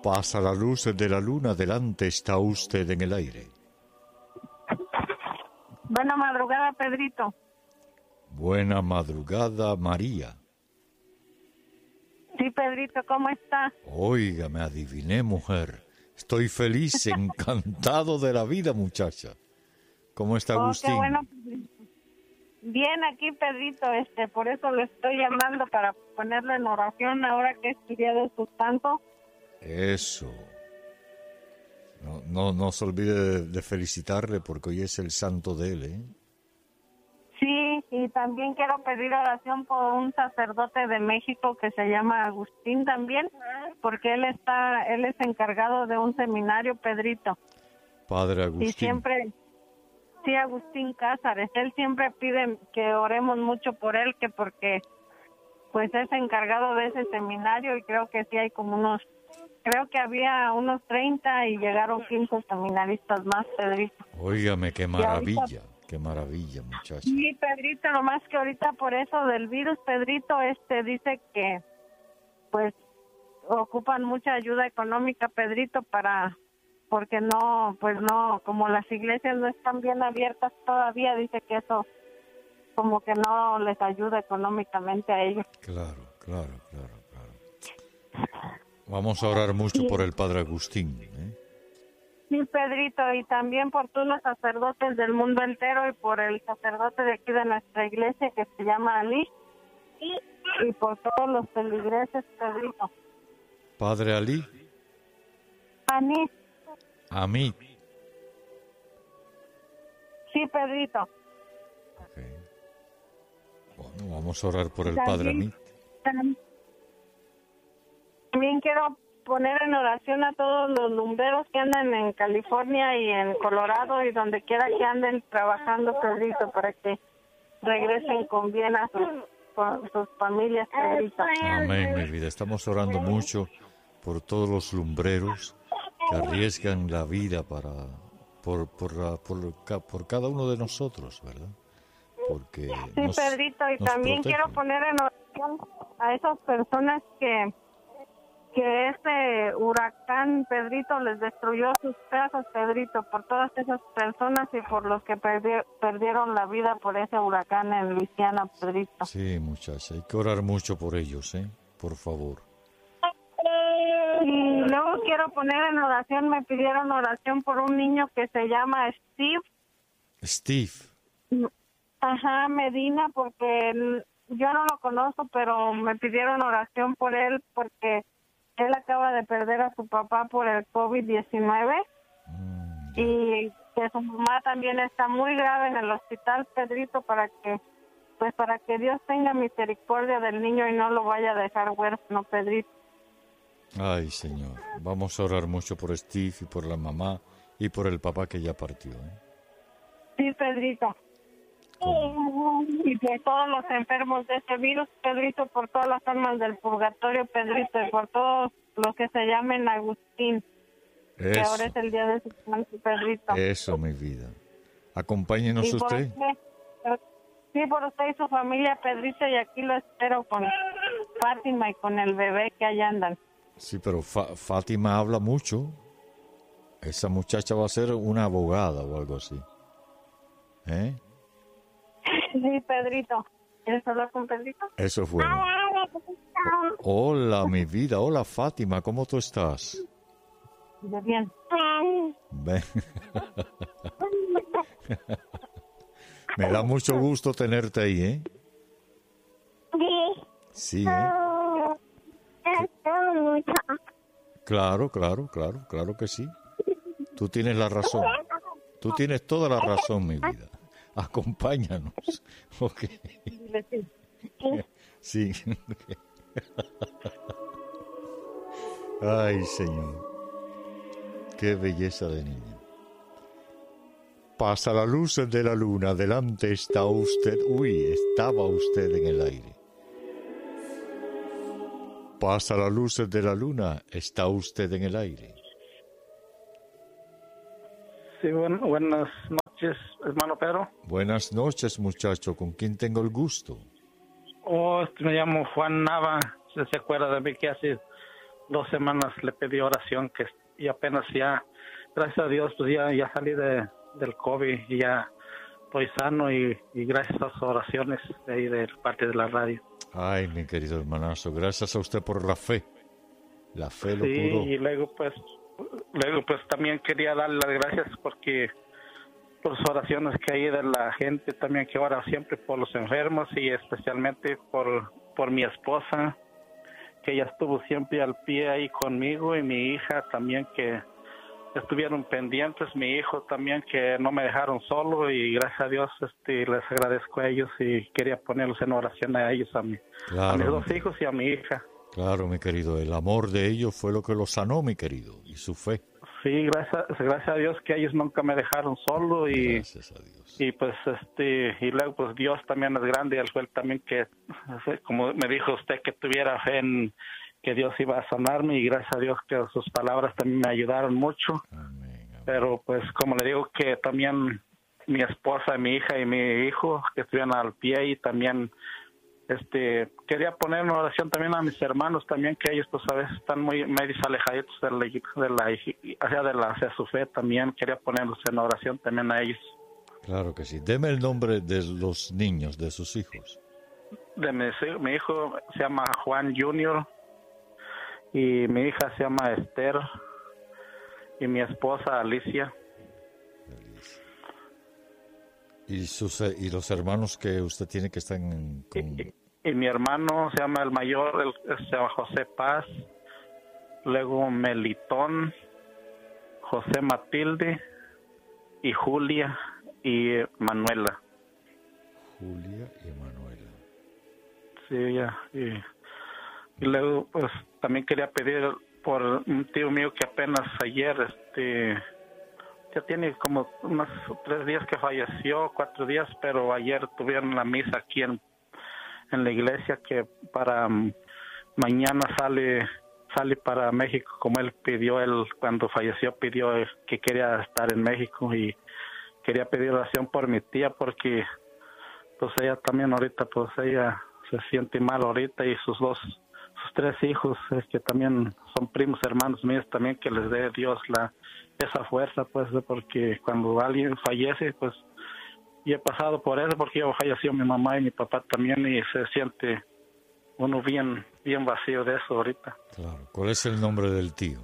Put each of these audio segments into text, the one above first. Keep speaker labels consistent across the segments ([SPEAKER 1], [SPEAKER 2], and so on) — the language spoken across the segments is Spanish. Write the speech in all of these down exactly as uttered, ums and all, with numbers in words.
[SPEAKER 1] Pasa la luz de la luna, delante está usted en el aire.
[SPEAKER 2] Buena madrugada, Pedrito.
[SPEAKER 1] Buena madrugada, María.
[SPEAKER 2] Sí, Pedrito, ¿cómo está?
[SPEAKER 1] Oiga, me adiviné, mujer. Estoy feliz, encantado de la vida, muchacha. ¿Cómo está Agustín?
[SPEAKER 2] Oh, qué bueno, Pedrito. Bien, aquí, Pedrito, este, por eso le estoy llamando para ponerle en oración ahora que es su día de su santo.
[SPEAKER 1] Eso. No, no, no se olvide de, de felicitarle porque hoy es el santo de él, ¿eh?
[SPEAKER 2] Sí, y también quiero pedir oración por un sacerdote de México que se llama Agustín también, porque él está, él es encargado de un seminario, Pedrito.
[SPEAKER 1] Padre Agustín.
[SPEAKER 2] Y siempre, sí, Agustín Cázares, él siempre pide que oremos mucho por él, que porque pues es encargado de ese seminario y creo que sí hay como unos, creo que había unos treinta y llegaron quince seminaristas más, Pedrito.
[SPEAKER 1] Óigame, qué maravilla. Qué maravilla, muchacha.
[SPEAKER 2] Sí, Pedrito, nomás que ahorita por eso del virus, Pedrito, este dice que pues ocupan mucha ayuda económica, Pedrito, para, porque no, pues no, como las iglesias no están bien abiertas todavía, dice que eso como que no les ayuda económicamente a ellos.
[SPEAKER 1] Claro, claro, claro, claro. Vamos a orar mucho sí. por el Padre Agustín, ¿eh?
[SPEAKER 2] Sí, Pedrito, y también por todos los sacerdotes del mundo entero y por el sacerdote de aquí de nuestra iglesia que se llama Ali y, y por todos los feligreses, Pedrito.
[SPEAKER 1] ¿Padre Ali?
[SPEAKER 2] Anís.
[SPEAKER 1] A mí.
[SPEAKER 2] Sí, Pedrito.
[SPEAKER 1] Okay. Bueno, vamos a orar por el
[SPEAKER 2] también,
[SPEAKER 1] Padre Anís.
[SPEAKER 2] También quiero poner en oración a todos los lumberos que andan en California y en Colorado y donde quiera que anden trabajando, Pedrito, para que regresen con bien a sus, con sus familias, Pedrito.
[SPEAKER 1] Amén, mi vida. Estamos orando mucho por todos los lumbreros que arriesgan la vida para por por, la, por, por cada uno de nosotros, ¿verdad? Porque
[SPEAKER 2] sí,
[SPEAKER 1] nos,
[SPEAKER 2] Pedrito, y
[SPEAKER 1] nos
[SPEAKER 2] también
[SPEAKER 1] protegen.
[SPEAKER 2] quiero poner en oración a esas personas que que ese huracán, Pedrito, les destruyó sus casas, Pedrito, por todas esas personas y por los que perdi- perdieron la vida por ese huracán en Luisiana, Pedrito.
[SPEAKER 1] Sí, muchacha, hay que orar mucho por ellos, ¿eh? Por favor.
[SPEAKER 2] Y luego quiero poner en oración, me pidieron oración por un niño que se llama Steve.
[SPEAKER 1] Steve.
[SPEAKER 2] Ajá, Medina, porque yo no lo conozco, pero me pidieron oración por él porque él acaba de perder a su papá por el covid diecinueve mm, y que su mamá también está muy grave en el hospital, Pedrito, para que pues para que Dios tenga misericordia del niño y no lo vaya a dejar huérfano, Pedrito.
[SPEAKER 1] Ay, Señor, vamos a orar mucho por Steve y por la mamá y por el papá que ya partió, ¿eh?
[SPEAKER 2] Sí, Pedrito. ¿Cómo? Y por todos los enfermos de este virus, Pedrito, por todas las almas del purgatorio, Pedrito, y por todos los que se llamen Agustín,
[SPEAKER 1] eso,
[SPEAKER 2] que ahora es el día de su santo, Pedrito.
[SPEAKER 1] Eso, mi vida. Acompáñenos
[SPEAKER 2] y
[SPEAKER 1] usted.
[SPEAKER 2] usted. Sí, por usted y su familia, Pedrito, y aquí lo espero con Fátima y con el bebé que allá andan.
[SPEAKER 1] Sí, pero Fa- Fátima habla mucho. Esa muchacha va a ser una abogada o algo así. ¿Eh?
[SPEAKER 2] Sí, Pedrito. ¿Quieres hablar con Pedrito?
[SPEAKER 1] Eso es bueno. Hola, mi vida. Hola, Fátima. ¿Cómo tú estás?
[SPEAKER 2] Bien.
[SPEAKER 1] Ven. Me da mucho gusto tenerte ahí, ¿eh? Sí, ¿eh? Claro, claro, claro, claro que sí. Tú tienes la razón. Tú tienes toda la razón, mi vida. Acompáñanos. Ok. Sí. Ay, Señor. Qué belleza de niña. Pasa la luz de la luna, delante está usted. Uy, estaba usted en el aire. Pasa la luz de la luna, está usted en el aire.
[SPEAKER 3] Sí, bueno, buenas noches, hermano Pedro.
[SPEAKER 1] Buenas noches, muchacho. ¿Con quién tengo el gusto?
[SPEAKER 3] Oh, me llamo Juan Nava. ¿Se, se acuerda de mí que hace dos semanas le pedí oración que y apenas ya, gracias a Dios, pues ya, ya salí de, del COVID y ya estoy sano y, y gracias a sus oraciones de ahí de parte de la radio.
[SPEAKER 1] Ay, mi querido hermanazo, gracias a usted por la fe. La fe lo
[SPEAKER 3] Sí,
[SPEAKER 1] curó.
[SPEAKER 3] y luego pues, luego pues también quería darle las gracias porque por sus oraciones que hay de la gente también que ora siempre por los enfermos y especialmente por, por mi esposa, que ella estuvo siempre al pie ahí conmigo y mi hija también que estuvieron pendientes, mi hijo también que no me dejaron solo y gracias a Dios este, les agradezco a ellos y quería ponerlos en oración a ellos, a, mi,
[SPEAKER 1] Claro,
[SPEAKER 3] a mis dos
[SPEAKER 1] mi-
[SPEAKER 3] hijos y a mi hija.
[SPEAKER 1] Claro, mi querido, el amor de ellos fue lo que lo sanó, mi querido, y su fe.
[SPEAKER 3] Sí, gracias, gracias a Dios que ellos nunca me dejaron solo y,
[SPEAKER 1] Gracias a Dios.
[SPEAKER 3] y pues este y luego pues Dios también es grande, él fue el también que como me dijo usted que tuviera fe en que Dios iba a sanarme y gracias a Dios que sus palabras también me ayudaron mucho.
[SPEAKER 1] Amén, amén.
[SPEAKER 3] Pero pues como le digo que también mi esposa, mi hija y mi hijo que estuvieron al pie y también este quería poner en oración también a mis hermanos también que ellos pues a veces están muy medios alejaditos de la, de la hacia de la hacia su fe también quería ponerlos en oración también a ellos.
[SPEAKER 1] Claro que sí. Deme el nombre de los niños, de sus hijos.
[SPEAKER 3] De mi, mi hijo se llama Juan Junior y mi hija se llama Esther y mi esposa Alicia.
[SPEAKER 1] Feliz. Y, sus, eh, y los hermanos que usted tiene que están en- con...
[SPEAKER 3] Y, y mi hermano se llama el mayor, el, se llama José Paz, luego Melitón, José Matilde y Julia y Manuela.
[SPEAKER 1] Julia y Manuela.
[SPEAKER 3] Sí, ya. Y, y luego pues también quería pedir por un tío mío que apenas ayer, este, ya tiene como unos tres días que falleció, cuatro días, pero ayer tuvieron la misa aquí en en la iglesia que para um, mañana sale sale para México como él pidió, él cuando falleció pidió eh, que quería estar en México y quería pedir oración por mi tía porque pues ella también ahorita pues ella se siente mal ahorita y sus dos sus tres hijos es que también son primos hermanos míos también que les dé Dios la esa fuerza pues porque cuando alguien fallece pues y he pasado por eso porque yo falleció mi mamá y mi papá también y se siente uno bien bien vacío de eso ahorita.
[SPEAKER 1] Claro. ¿Cuál es el nombre del tío?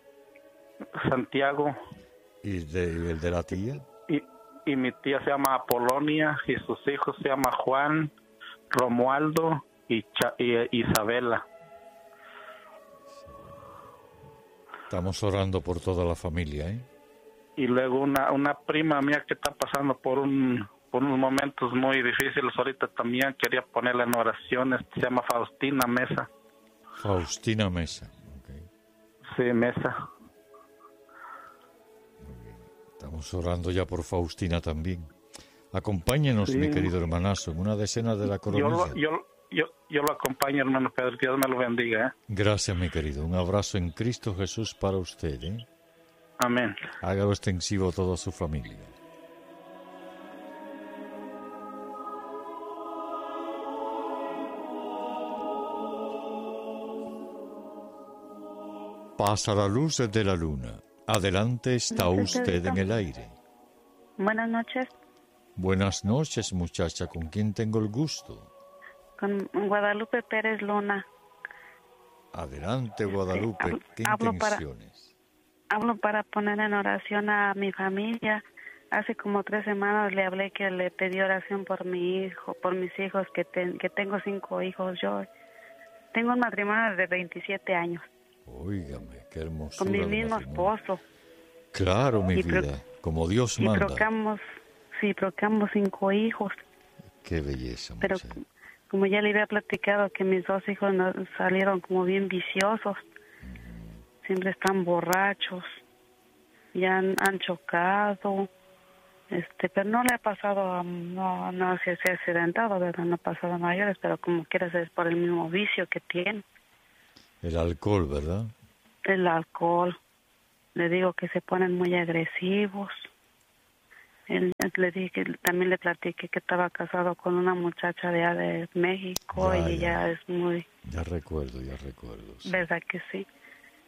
[SPEAKER 3] Santiago
[SPEAKER 1] ¿Y de, el de la tía?
[SPEAKER 3] y, y mi tía se llama Apolonia y sus hijos se llama Juan, Romualdo y, Cha, y Isabela.
[SPEAKER 1] Estamos orando por toda la familia, ¿eh?
[SPEAKER 3] Y luego una una prima mía que está pasando por un por unos momentos muy difíciles ahorita también quería ponerla en oraciones, se llama Faustina Mesa.
[SPEAKER 1] Faustina Mesa. Okay.
[SPEAKER 3] Sí, Mesa.
[SPEAKER 1] Estamos orando ya por Faustina también. Acompáñenos,
[SPEAKER 3] Sí.
[SPEAKER 1] mi querido hermanazo, en una decena de la
[SPEAKER 3] Yo
[SPEAKER 1] coronilla.
[SPEAKER 3] lo, yo, yo, yo lo acompaño, hermano Pedro. Dios me lo bendiga. ¿eh?
[SPEAKER 1] Gracias, mi querido. Un abrazo en Cristo Jesús para usted, ¿eh?
[SPEAKER 3] Amén.
[SPEAKER 1] Hágalo extensivo a toda su familia. Pasa la luz de la luna. Adelante está usted en el aire.
[SPEAKER 4] Buenas noches,
[SPEAKER 1] Buenas noches, muchacha. ¿Con quién tengo el gusto?
[SPEAKER 4] con Guadalupe Pérez Luna.
[SPEAKER 1] Adelante, Guadalupe.
[SPEAKER 4] hablo-
[SPEAKER 1] ¿Qué
[SPEAKER 4] hablo para-
[SPEAKER 1] intenciones?
[SPEAKER 4] Hablo para poner en oración a mi familia. Hace como tres semanas le hablé que le pedí oración por mi hijo, por mis hijos, que, ten- que tengo cinco hijos yo. Tengo un matrimonio de veintisiete años,
[SPEAKER 1] Óigame, qué hermosura.
[SPEAKER 4] con mi
[SPEAKER 1] de
[SPEAKER 4] mismo
[SPEAKER 1] matrimonio.
[SPEAKER 4] esposo.
[SPEAKER 1] Claro, mi
[SPEAKER 4] Y pro-
[SPEAKER 1] vida. Como Dios
[SPEAKER 4] Y
[SPEAKER 1] manda.
[SPEAKER 4] procreamos, sí, procreamos cinco hijos.
[SPEAKER 1] Qué belleza,
[SPEAKER 4] Pero
[SPEAKER 1] muchacha.
[SPEAKER 4] como ya le había platicado que mis dos hijos no- salieron como bien viciosos. Siempre están borrachos. Ya han, han chocado. Este, pero no le ha pasado, a- no, no se, se ha accidentado, ¿verdad? No ha pasado a mayores, pero como quiera es por el mismo vicio que tiene,
[SPEAKER 1] El alcohol, ¿verdad?
[SPEAKER 4] el alcohol. Le digo que se ponen muy agresivos. Él, le dije que también le platiqué que estaba casado con una muchacha de, allá de México
[SPEAKER 1] Ya,
[SPEAKER 4] y
[SPEAKER 1] ya.
[SPEAKER 4] ella es muy,
[SPEAKER 1] Ya recuerdo, ya recuerdo. Sí.
[SPEAKER 4] ¿verdad que sí?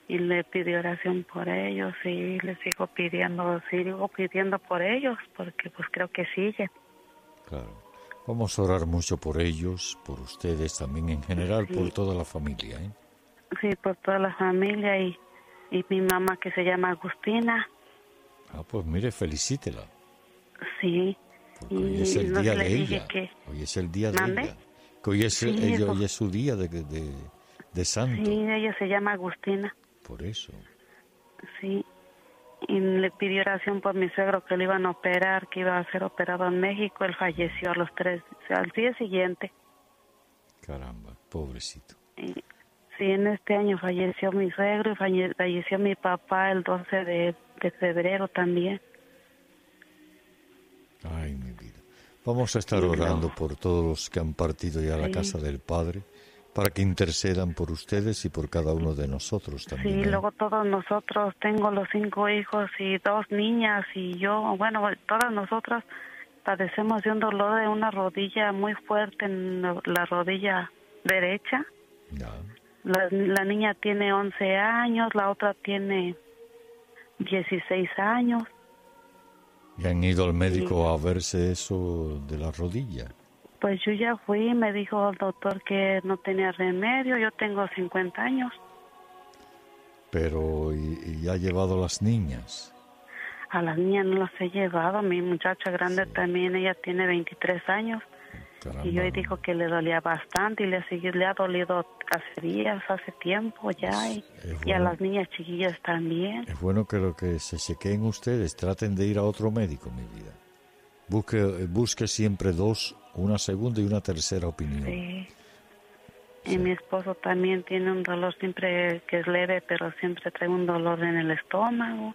[SPEAKER 4] y le pidió oración por ellos y le sigo pidiendo, sigo pidiendo por ellos porque pues creo que sigue.
[SPEAKER 1] Claro. Vamos a orar mucho por ellos, por ustedes también en general,
[SPEAKER 4] Sí.
[SPEAKER 1] por toda la familia, ¿eh?
[SPEAKER 4] Sí, por toda la familia y, y mi mamá que se llama Agustina.
[SPEAKER 1] Ah, pues mire, felicítela,
[SPEAKER 4] Sí.
[SPEAKER 1] porque hoy es el
[SPEAKER 4] no
[SPEAKER 1] día
[SPEAKER 4] le
[SPEAKER 1] de
[SPEAKER 4] dije
[SPEAKER 1] ella.
[SPEAKER 4] que...
[SPEAKER 1] Hoy es el día de
[SPEAKER 4] ¿Mande?
[SPEAKER 1] ella. Que hoy es,
[SPEAKER 4] Sí,
[SPEAKER 1] ella,
[SPEAKER 4] eso.
[SPEAKER 1] hoy es su día de, de, de santo.
[SPEAKER 4] Sí, ella se llama Agustina.
[SPEAKER 1] Por eso.
[SPEAKER 4] Sí. Y le pidió oración por mi suegro que le iban a operar, que iba a ser operado en México. Él falleció a los tres, o sea, al día siguiente.
[SPEAKER 1] Caramba, pobrecito.
[SPEAKER 4] Y, sí, en este año falleció mi suegro y falle- falleció mi papá el doce de, de febrero también.
[SPEAKER 1] Ay, mi vida. Vamos a estar
[SPEAKER 4] Sí,
[SPEAKER 1] orando
[SPEAKER 4] no.
[SPEAKER 1] por todos los que han partido ya a la
[SPEAKER 4] Sí.
[SPEAKER 1] casa del Padre, para que intercedan por ustedes y por cada uno de nosotros también.
[SPEAKER 4] Sí,
[SPEAKER 1] ¿eh?
[SPEAKER 4] luego todos nosotros, tengo los cinco hijos y dos niñas y yo, bueno, todas nosotras padecemos de un dolor de una rodilla muy fuerte en la rodilla derecha.
[SPEAKER 1] Ya.
[SPEAKER 4] La, la niña tiene once años, la otra tiene dieciséis años.
[SPEAKER 1] ¿Y han ido al médico a verse eso de la rodilla?
[SPEAKER 4] Pues yo ya fui, me dijo el doctor que no tenía remedio, yo tengo cincuenta años.
[SPEAKER 1] Pero, ¿y, y ha llevado a las niñas?
[SPEAKER 4] A las niñas no las he llevado, mi muchacha grande
[SPEAKER 1] Sí.
[SPEAKER 4] también, ella tiene veintitrés años.
[SPEAKER 1] Caramba.
[SPEAKER 4] Y hoy dijo que le dolía bastante y le, sigue- le ha dolido hace días, hace tiempo ya.
[SPEAKER 1] Es-
[SPEAKER 4] Y,
[SPEAKER 1] es
[SPEAKER 4] y a
[SPEAKER 1] bueno.
[SPEAKER 4] las niñas chiquillas también.
[SPEAKER 1] Es bueno que lo que se chequeen ustedes, traten de ir a otro médico, mi vida. Busque, busque siempre dos, una segunda y una tercera opinión.
[SPEAKER 4] Sí.
[SPEAKER 1] Sí.
[SPEAKER 4] Y mi esposo también tiene un dolor siempre que es leve, pero siempre trae un dolor en el estómago.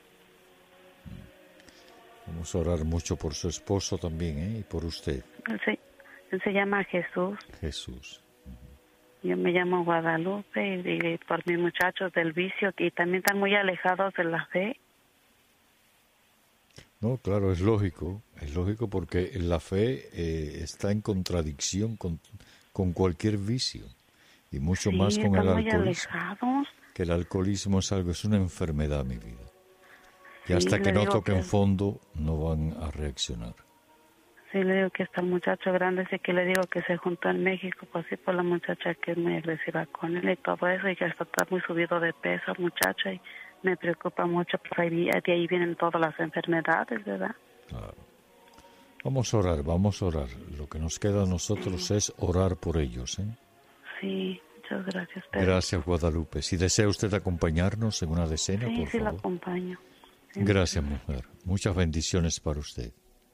[SPEAKER 1] Vamos a orar mucho por su esposo también, ¿eh? Y por usted,
[SPEAKER 4] Él se, él se llama Jesús.
[SPEAKER 1] Jesús.
[SPEAKER 4] Yo me llamo Guadalupe y, y por mis muchachos del vicio y también están muy alejados de la fe.
[SPEAKER 1] No, claro, es lógico, es lógico porque la fe eh, está en contradicción con, con cualquier vicio y mucho
[SPEAKER 4] Sí,
[SPEAKER 1] más con
[SPEAKER 4] están
[SPEAKER 1] el
[SPEAKER 4] muy
[SPEAKER 1] alcoholismo.
[SPEAKER 4] alejados.
[SPEAKER 1] Que el alcoholismo es algo, es una enfermedad, mi vida. Y
[SPEAKER 4] Sí,
[SPEAKER 1] hasta que
[SPEAKER 4] le
[SPEAKER 1] no
[SPEAKER 4] digo
[SPEAKER 1] toquen
[SPEAKER 4] que-
[SPEAKER 1] fondo, no van a reaccionar.
[SPEAKER 4] Sí, le digo que está el muchacho grande, sí que le digo que se juntó en México, pues sí, por la muchacha que es muy agresiva con él y todo eso, y que hasta está muy subido de peso el muchacho, y me preocupa mucho, porque ahí, de ahí vienen todas las enfermedades, ¿verdad?
[SPEAKER 1] Claro. Vamos a orar, vamos a orar. Lo que nos queda a nosotros es orar por ellos, ¿eh?
[SPEAKER 4] Sí, muchas gracias, Pedro.
[SPEAKER 1] Gracias, Guadalupe. Si desea usted acompañarnos en una decena,
[SPEAKER 4] Sí,
[SPEAKER 1] por
[SPEAKER 4] sí, la
[SPEAKER 1] favor.
[SPEAKER 4] acompaño. Sí.
[SPEAKER 1] Gracias, mujer. Muchas bendiciones para usted.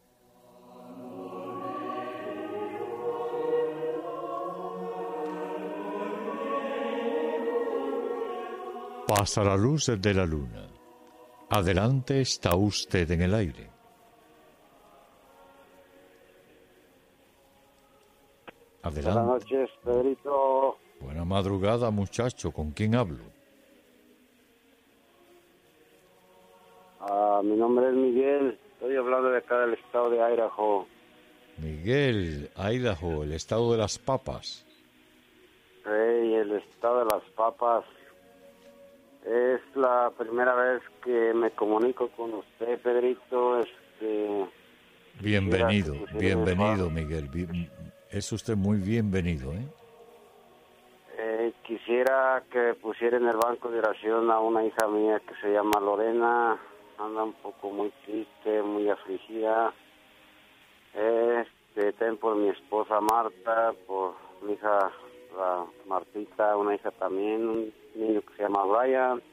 [SPEAKER 1] Pasa la luz de la luna. Adelante está usted en el aire.
[SPEAKER 5] Buenas
[SPEAKER 1] Adelante.
[SPEAKER 5] noches, Pedrito.
[SPEAKER 1] Buena madrugada, muchacho. ¿Con quién hablo?
[SPEAKER 5] Ah, mi nombre es Miguel. Estoy hablando de acá del estado de Idaho.
[SPEAKER 1] Miguel, Idaho, el estado de las papas.
[SPEAKER 5] Hey, el estado de las papas. Es la primera vez que me comunico con usted, Pedrito. Este,
[SPEAKER 1] Bienvenido,
[SPEAKER 5] Mira,
[SPEAKER 1] bienvenido,
[SPEAKER 5] sí,
[SPEAKER 1] Miguel. Bien- Es usted muy bienvenido, ¿eh?
[SPEAKER 5] eh, quisiera que pusiera en el banco de oración a una hija mía que se llama Lorena. Anda un poco muy triste, muy afligida. Este, también por mi esposa Marta, por mi hija la Martita, una hija también, un niño que se llama Brian,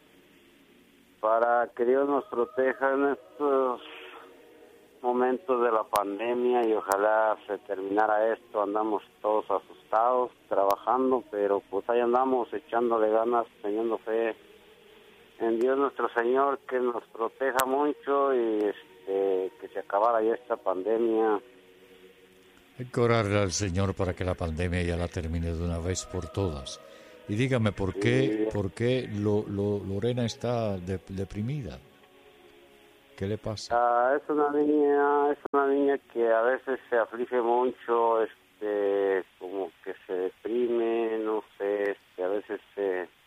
[SPEAKER 5] para que Dios nos proteja en estos momentos de la pandemia y ojalá se terminara esto. Andamos todos asustados, trabajando, pero pues ahí andamos echándole ganas, teniendo fe en Dios nuestro Señor, que nos proteja mucho y este, que se acabara ya esta pandemia.
[SPEAKER 1] Hay que orarle al Señor para que la pandemia ya la termine de una vez por todas. Y dígame, ¿por qué, por qué lo, lo- Lorena está de- deprimida? ¿Qué le pasa?
[SPEAKER 5] Ah, es una niña, es una niña que a veces se aflige mucho, este, como que se deprime, no sé, este, a veces se,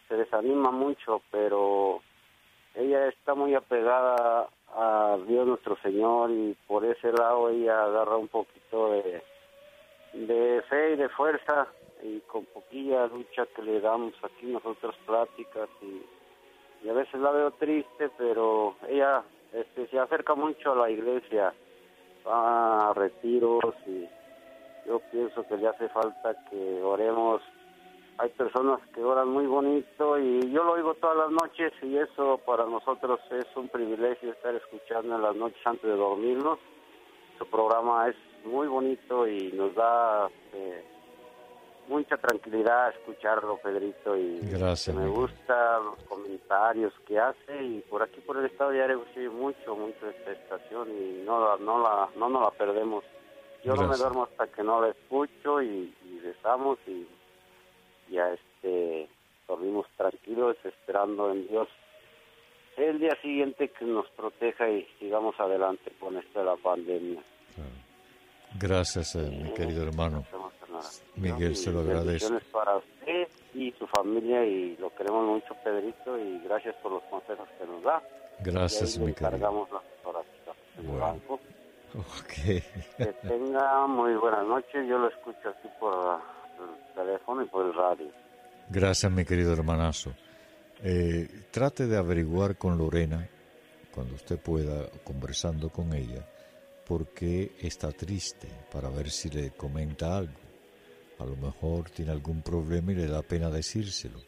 [SPEAKER 5] se desanima mucho, pero ella está muy apegada a Dios nuestro Señor y por ese lado ella agarra un poquito de, de fe y de fuerza, y con poquilla lucha que le damos aquí nosotros pláticas, y, y a veces la veo triste, pero ella este, se acerca mucho a la iglesia, va a retiros, y yo pienso que le hace falta que oremos. Hay personas que oran muy bonito y yo lo oigo todas las noches, y eso para nosotros es un privilegio estar escuchando en las noches antes de dormirnos. Su programa es muy bonito y nos da eh, mucha tranquilidad escucharlo, Pedrito, y
[SPEAKER 1] gracias,
[SPEAKER 5] me
[SPEAKER 1] Miguel.
[SPEAKER 5] gusta los comentarios que hace, y por aquí por el estado de Aragua sí mucho, mucho esta estación, y no la, no la, no nos la perdemos. Yo gracias. No me duermo hasta que no la escucho, y, y rezamos y ya este dormimos tranquilos esperando en Dios el día siguiente que nos proteja y sigamos adelante con esto de la pandemia.
[SPEAKER 1] Gracias, eh, mi querido hermano. Miguel, se lo agradezco.
[SPEAKER 5] Bendiciones para usted y su familia, y lo queremos mucho, Pedrito, y gracias por los consejos que nos da.
[SPEAKER 1] Gracias, mi querido.
[SPEAKER 5] Cargamos las oraciones en el banco.
[SPEAKER 1] Okay.
[SPEAKER 5] Que tenga muy buenas noches. Yo lo escucho aquí por el teléfono y por el radio.
[SPEAKER 1] Gracias, mi querido hermanazo. Eh, trate de averiguar con Lorena, cuando usted pueda, conversando con ella, por qué está triste, para ver si le comenta algo. A lo mejor tiene algún problema y le da pena decírselo.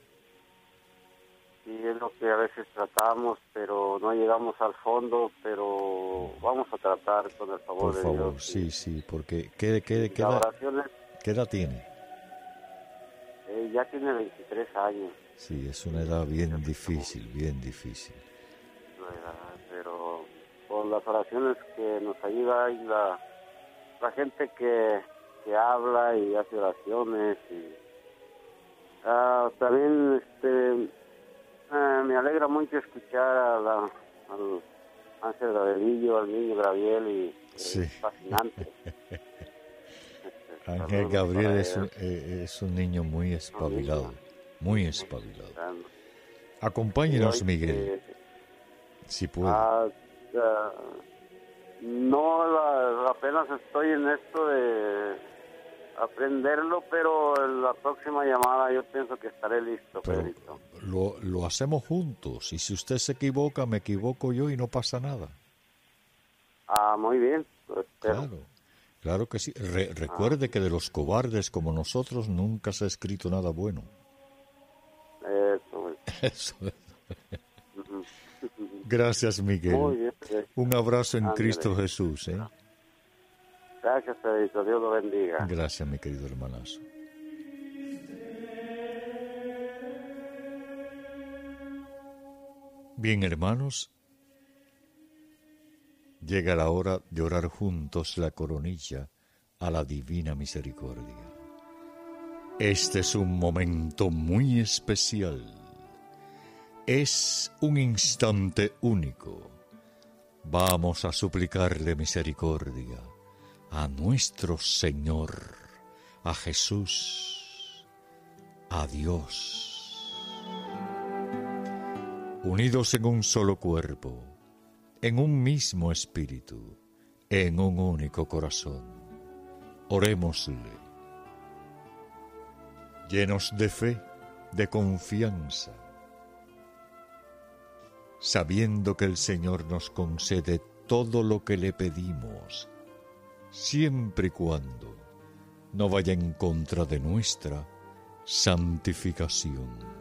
[SPEAKER 5] Sí, es lo que a veces tratamos, pero no llegamos al fondo, pero vamos a tratar con el favor de Dios.
[SPEAKER 1] Por favor, sí, sí, porque ¿qué, qué, qué, edad, ¿qué edad tiene?
[SPEAKER 5] Eh, ya tiene veintitrés años.
[SPEAKER 1] Sí, es una edad bien difícil, bien difícil.
[SPEAKER 5] Pero con las oraciones que nos ayuda, y la, la gente que, que habla y hace oraciones, y uh, también este uh, me alegra mucho escuchar a la, al Ángel Gabrielillo, al niño Gabriel, y
[SPEAKER 1] sí.
[SPEAKER 5] Es fascinante.
[SPEAKER 1] Ángel Gabriel es un, eh, es un niño muy espabilado, muy espabilado. Acompáñenos, Miguel, si puede.
[SPEAKER 5] Uh, uh, no, la, apenas estoy en esto de aprenderlo, pero en la próxima llamada yo pienso que estaré listo, Pedrito.
[SPEAKER 1] Lo, lo hacemos juntos, y si usted se equivoca, me equivoco yo y no pasa nada.
[SPEAKER 5] Ah, muy bien. Pues,
[SPEAKER 1] claro. Claro que sí. Re- recuerde ah. que de los cobardes como nosotros nunca se ha escrito nada bueno.
[SPEAKER 5] Eso es.
[SPEAKER 1] Eso es. Gracias, Miguel.
[SPEAKER 5] Muy bien, pues.
[SPEAKER 1] Un abrazo en
[SPEAKER 5] André.
[SPEAKER 1] Cristo Jesús. ¿eh?
[SPEAKER 5] Gracias, Pedrito. Dios lo bendiga.
[SPEAKER 1] Gracias, mi querido hermanazo. Bien, hermanos. Llega la hora de orar juntos la coronilla a la divina misericordia. Este es un momento muy especial. Es un instante único. Vamos a suplicarle misericordia a nuestro Señor, a Jesús, a Dios. Unidos en un solo cuerpo, en un mismo espíritu, en un único corazón. Orémosle. Llenos de fe, de confianza, sabiendo que el Señor nos concede todo lo que le pedimos, siempre y cuando no vaya en contra de nuestra santificación.